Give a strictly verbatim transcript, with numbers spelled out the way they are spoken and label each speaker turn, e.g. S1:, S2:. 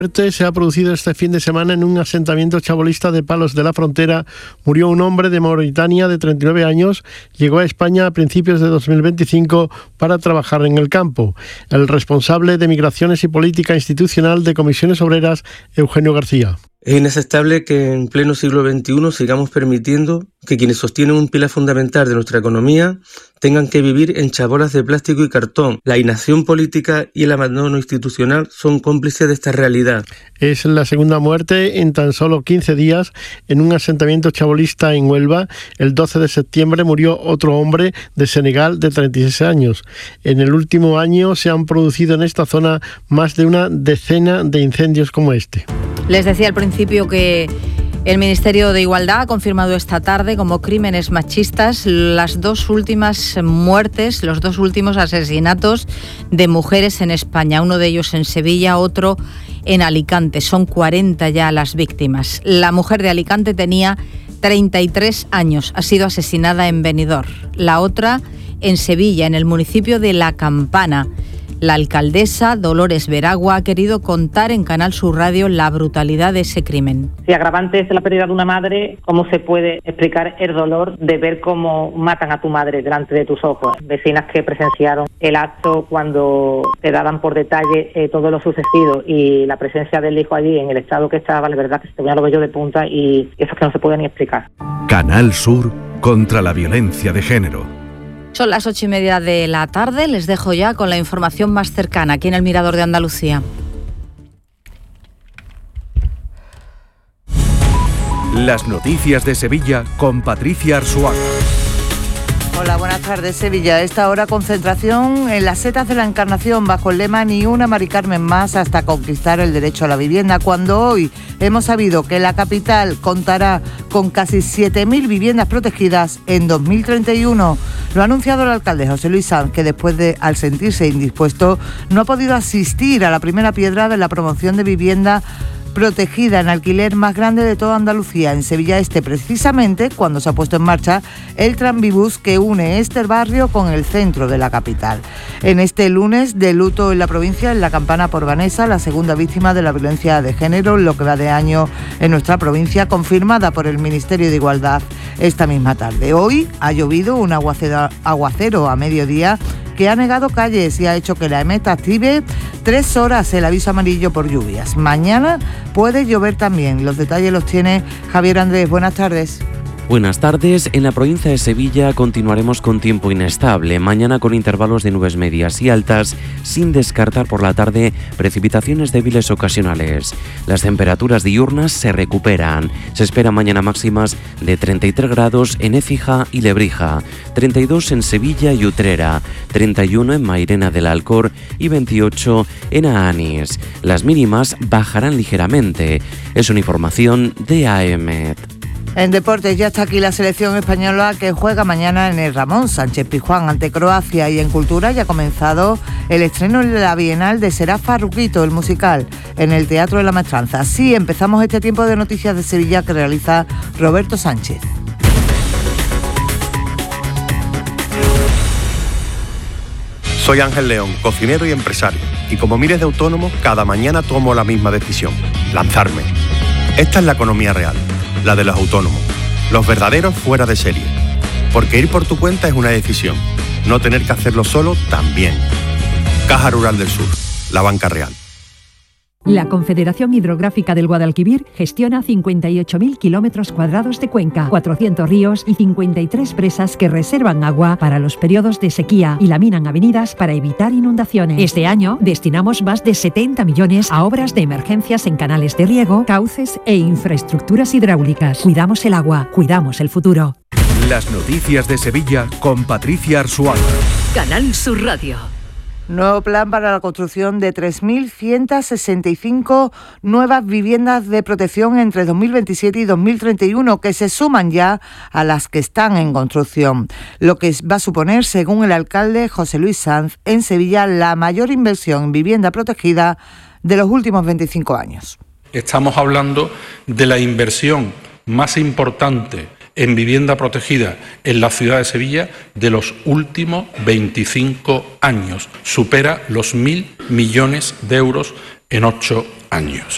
S1: muerte se ha producido este fin de semana en un asentamiento chabolista de Palos de la Frontera. Murió un hombre de Mauritania de treinta y nueve años. Llegó a España a principios de dos mil veinticinco para trabajar en el campo. El responsable de Migraciones y Política Institucional de Comisiones Obreras, Eugenio García.
S2: Es inaceptable que en pleno siglo veintiuno sigamos permitiendo que quienes sostienen un pilar fundamental de nuestra economía tengan que vivir en chabolas de plástico y cartón. La inacción política y el abandono institucional son cómplices de esta realidad.
S1: Es la segunda muerte en tan solo quince días en un asentamiento chabolista en Huelva. El doce de septiembre murió otro hombre de Senegal de treinta y seis años. En el último año se han producido en esta zona más de una decena de incendios como este.
S3: Les decía al principio que el Ministerio de Igualdad ha confirmado esta tarde como crímenes machistas las dos últimas muertes, los dos últimos asesinatos de mujeres en España. Uno de ellos en Sevilla, otro en Alicante. Son cuarenta ya las víctimas. La mujer de Alicante tenía treinta y tres años. Ha sido asesinada en Benidorm. La otra en Sevilla, en el municipio de La Campana. La alcaldesa Dolores Veragua ha querido contar en Canal Sur Radio la brutalidad de ese crimen.
S4: Si agravante es la pérdida de una madre, ¿cómo se puede explicar el dolor de ver cómo matan a tu madre delante de tus ojos? Vecinas que presenciaron el acto cuando te daban por detalle eh, todo lo sucedido y la presencia del hijo allí en el estado que estaba, la verdad que se ponía los vellos de punta y eso es que no se puede ni explicar.
S5: Canal Sur contra la violencia de género.
S3: Son las ocho y media de la tarde, les dejo ya con la información más cercana aquí en el Mirador de Andalucía.
S5: Las noticias de Sevilla con Patricia Arzuaga.
S6: Hola, buenas tardes. Sevilla. A esta hora concentración en las setas de la Encarnación bajo el lema Ni una Mari Carmen más hasta conquistar el derecho a la vivienda. Cuando hoy hemos sabido que la capital contará con casi siete mil viviendas protegidas en dos mil treinta y uno. Lo ha anunciado el alcalde José Luis Sanz, que después de, al sentirse indispuesto, no ha podido asistir a la primera piedra de la promoción de vivienda protegida en alquiler más grande de toda Andalucía, en Sevilla Este, precisamente cuando se ha puesto en marcha el tranvibús que une este barrio con el centro de la capital. En este lunes de luto en la provincia, en La Campana por Vanessa, la segunda víctima de la violencia de género, lo que va de año en nuestra provincia, confirmada por el Ministerio de Igualdad esta misma tarde. Hoy ha llovido un aguacero, aguacero a mediodía que ha negado calles y ha hecho que la EMET active tres horas el aviso amarillo por lluvias. Mañana puede llover también. Los detalles los tiene Javier Andrés. Buenas tardes.
S7: Buenas tardes. En la provincia de Sevilla continuaremos con tiempo inestable. Mañana con intervalos de nubes medias y altas, sin descartar por la tarde precipitaciones débiles ocasionales. Las temperaturas diurnas se recuperan. Se espera mañana máximas de treinta y tres grados en Écija y Lebrija, treinta y dos en Sevilla y Utrera, treinta y uno en Mairena del Alcor y veintiocho en Aanís. Las mínimas bajarán ligeramente. Es una información de AEMET.
S6: En deportes ya está aquí la selección española que juega mañana en el Ramón Sánchez Pizjuán ante Croacia, y en cultura ya ha comenzado el estreno de la Bienal de Será Farruquito, el musical, en el Teatro de la Maestranza. Así empezamos este tiempo de noticias de Sevilla que realiza Roberto Sánchez.
S8: Soy Ángel León, cocinero y empresario, y como miles de autónomos, cada mañana tomo la misma decisión: lanzarme. Esta es la economía real, la de los autónomos, los verdaderos fuera de serie. Porque ir por tu cuenta es una decisión, no tener que hacerlo solo también. Caja Rural del Sur, la banca real.
S9: La Confederación Hidrográfica del Guadalquivir gestiona cincuenta y ocho mil kilómetros cuadrados de cuenca, cuatrocientos ríos y cincuenta y tres presas que reservan agua para los periodos de sequía y laminan avenidas para evitar inundaciones. Este año destinamos más de setenta millones a obras de emergencias en canales de riego, cauces e infraestructuras hidráulicas. Cuidamos el agua, cuidamos el futuro.
S5: Las noticias de Sevilla con Patricia Arzuaga.
S9: Canal Sur Radio.
S6: Nuevo plan para la construcción de tres mil ciento sesenta y cinco nuevas viviendas de protección entre dos mil veintisiete y dos mil treinta y uno, que se suman ya a las que están en construcción, lo que va a suponer, según el alcalde José Luis Sanz, en Sevilla la mayor inversión en vivienda protegida de los últimos veinticinco años.
S10: Estamos hablando de la inversión más importante en vivienda protegida en la ciudad de Sevilla de los últimos veinticinco años. Supera los mil millones de euros en ocho años.